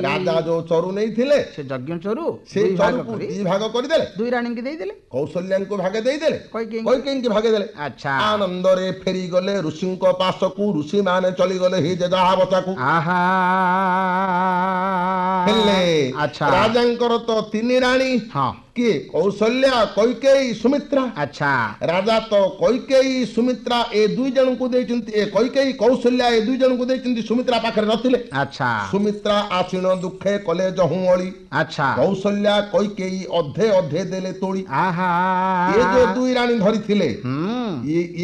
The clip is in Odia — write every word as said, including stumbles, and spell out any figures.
ରାଜା ଯୋଉ ଚରୁ ନେଇଥିଲେ ସେ ଯଜ୍ଞ ଚରୁ ସେ ଚରୁକୁ ଦି ଭାଗ କରିଦେଲେ, ଦୁଇ ରାଣୀଙ୍କୁ ଦେଇଦେଲେ, କୌଶଲ୍ୟାଙ୍କୁ ଭାଗ ଦେଇଦେଲେ, କୈକେୟୀଙ୍କୁ କୈକେୟୀଙ୍କୁ ଭାଗ ଦେଲେ। ଆଚ୍ଛା ଆନନ୍ଦରେ ଫେରିଗଲେ ଋଷିଙ୍କ ପାଶକୁ, ଋଷି ମାନେ ଚଳିଗଲେ ହି ଯେଝା ବସାକୁ। ଆହା ହେଲେ ଆଚ୍ଛା ରାଜାଙ୍କର ତ ତିନି ରାଣୀ, ହଁ କିଏ? କୌଶଲ୍ୟା, କୈକେୟୀ, ସୁମିତ୍ରା। ଆଚ୍ଛା ରାଜା ତ କୈକେୟୀ ସୁମିତ୍ରା ଏ ଦୁଇ ଜଣଙ୍କୁ ଦେଇଛନ୍ତି, ଏ କୈକେୟୀ କୌଶଲ୍ୟା ଏ ଦୁଇ ଜଣଙ୍କୁ ଦେଇଛନ୍ତି, ସୁମିତ୍ରା ପାଖରେ ନଥିଲେ। ଆଚ୍ଛା ସୁମିତ୍ରା ଆଶୀଣ ଦୁଃଖେ କଲେ ଯହୁଁଅଳି, ଆଚ୍ଛା କୌଶଲ୍ୟା କୈକେୟୀ ଅଧେ ଅଧେ ଦେଲେ ତୋଳି। ଆହା ଏ ଯୋଉ ଦୁଇ ରାଣୀ ଧରିଥିଲେ, ହୁଁ ଇଏ